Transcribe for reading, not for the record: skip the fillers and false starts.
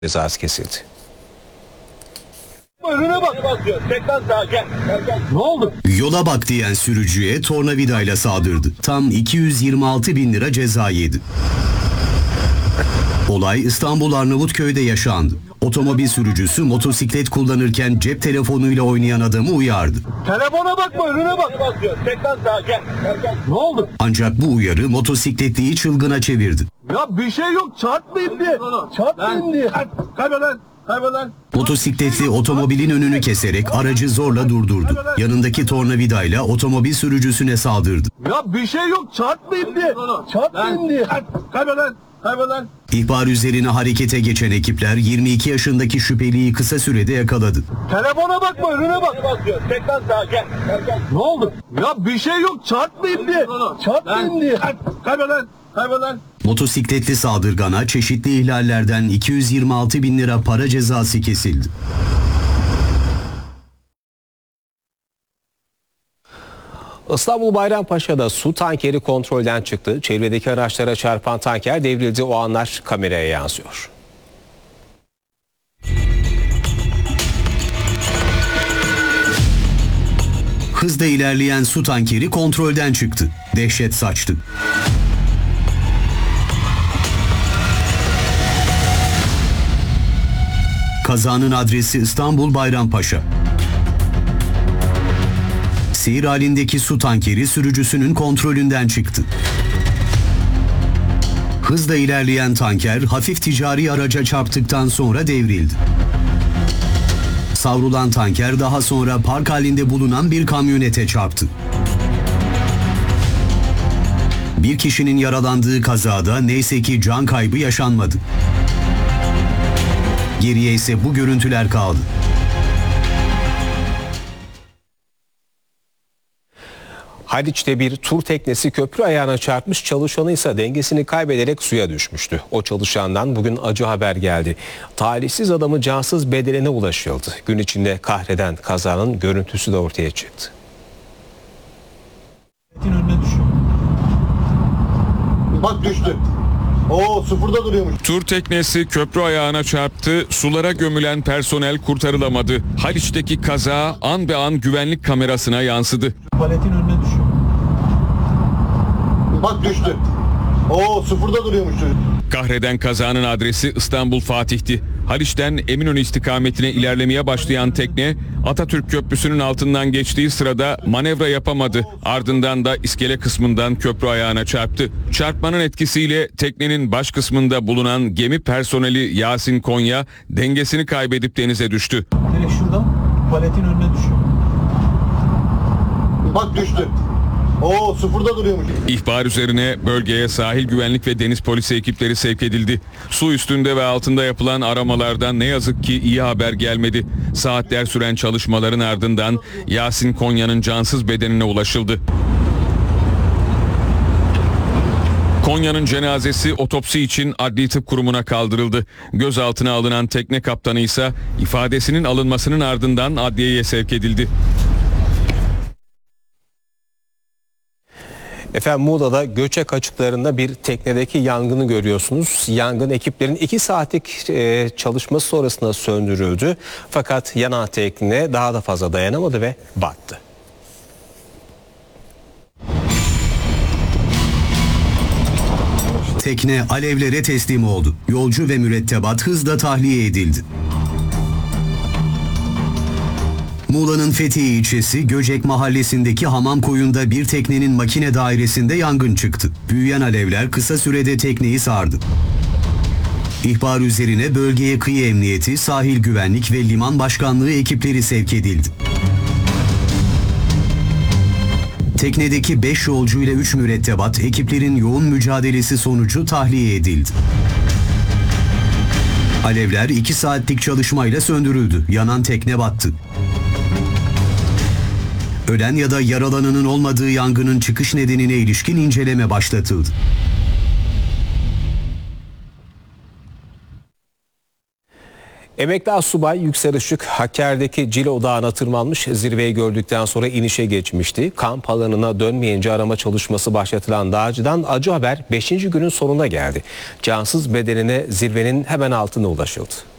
cezası kesildi. Önüne bak. Tekrar sağa gel. Ne oldu? Yola bak diyen sürücüye tornavidayla saldırdı. Tam 226 bin lira ceza yedi. Olay İstanbul Arnavutköy'de yaşandı. Otomobil sürücüsü motosiklet kullanırken cep telefonuyla oynayan adamı uyardı. Telefona bakma, önüne bak. Tekrar sağa gel. Ne oldu? Ancak bu uyarı motosikletliyi çılgına çevirdi. Ya bir şey yok, çarpmayayım diye. Çarpmayayım diye. Kaybeden. Motosikletli otomobilin önünü keserek aracı zorla durdurdu. Yanındaki tornavidayla otomobil sürücüsüne saldırdı. Ya bir şey yok, çarpmayayım diye. Çarpmayayım diye. Kaybeden. İhbar üzerine harekete geçen ekipler 22 yaşındaki şüpheliyi kısa sürede yakaladı. Telefona bakma, önüne bak. Tekrar sağa gel. Ne oldu? Ya bir şey yok, çarpmayayım diye. Çarpmayayım diye. Kaybeden. Motosikletli saldırgana çeşitli ihlallerden 226 bin lira para cezası kesildi. İstanbul Bayrampaşa'da su tankeri kontrolden çıktı. Çevredeki araçlara çarpan tanker devrildi. O anlar kameraya yansıyor. Hızla ilerleyen su tankeri kontrolden çıktı. Dehşet saçtı. Kazanın adresi İstanbul Bayrampaşa. Seyir halindeki su tankeri sürücüsünün kontrolünden çıktı. Hızla ilerleyen tanker hafif ticari araca çarptıktan sonra devrildi. Savrulan tanker daha sonra park halinde bulunan bir kamyonete çarptı. Bir kişinin yaralandığı kazada neyse ki can kaybı yaşanmadı. Geriye ise bu görüntüler kaldı. Haliç'te bir tur teknesi köprü ayağına çarpmış, çalışanı ise dengesini kaybederek suya düşmüştü. O çalışandan bugün acı haber geldi. Talihsiz adamı cansız bedenine ulaşıldı. Gün içinde kahreden kazanın görüntüsü de ortaya çıktı. Önüne düşüyor. Bak düştü. Oo, sıfırda duruyormuş. Tur teknesi köprü ayağına çarptı, sulara gömülen personel kurtarılamadı. Haliç'teki kaza an be an güvenlik kamerasına yansıdı. Paletin önüne düşüyor. Bak düştü. Oo, sıfırda duruyormuş çocuk. Kahreden kazanın adresi İstanbul Fatih'ti. Haliç'ten Eminönü istikametine ilerlemeye başlayan tekne Atatürk Köprüsü'nün altından geçtiği sırada manevra yapamadı. Ardından da iskele kısmından köprü ayağına çarptı. Çarpmanın etkisiyle teknenin baş kısmında bulunan gemi personeli Yasin Konya dengesini kaybedip denize düştü. Direkt şuradan paletin önüne düşüyor. Bak düştü. Oo, sıfırda duruyormuş. İhbar üzerine bölgeye sahil güvenlik ve deniz polisi ekipleri sevk edildi. Su üstünde ve altında yapılan aramalardan ne yazık ki iyi haber gelmedi. Saatler süren çalışmaların ardından Yasin Konya'nın cansız bedenine ulaşıldı. Konya'nın cenazesi otopsi için Adli Tıp Kurumu'na kaldırıldı. Gözaltına alınan tekne kaptanı ise ifadesinin alınmasının ardından adliyeye sevk edildi. Efendim Muğla'da Göçek açıklarında bir teknedeki yangını görüyorsunuz. Yangın ekiplerin 2 saatlik çalışması sonrasında söndürüldü. Fakat yanan tekne daha da fazla dayanamadı ve battı. Tekne alevlere teslim oldu. Yolcu ve mürettebat hızla tahliye edildi. Muğla'nın Fethiye ilçesi Göcek mahallesindeki Hamamkoyun'da bir teknenin makine dairesinde yangın çıktı. Büyüyen alevler kısa sürede tekneyi sardı. İhbar üzerine bölgeye kıyı emniyeti, sahil güvenlik ve liman başkanlığı ekipleri sevk edildi. Teknedeki 5 yolcu ile 3 mürettebat ekiplerin yoğun mücadelesi sonucu tahliye edildi. Alevler 2 saatlik çalışmayla söndürüldü. Yanan tekne battı. Ölen ya da yaralananın olmadığı yangının çıkış nedenine ilişkin inceleme başlatıldı. Emekli astsubay Yüksel Işık, Hakkari'deki Cilo Dağı'na tırmanmış, zirveyi gördükten sonra inişe geçmişti. Kamp alanına dönmeyince arama çalışması başlatılan dağcıdan acı haber 5. günün sonuna geldi. Cansız bedenine zirvenin hemen altına ulaşıldı.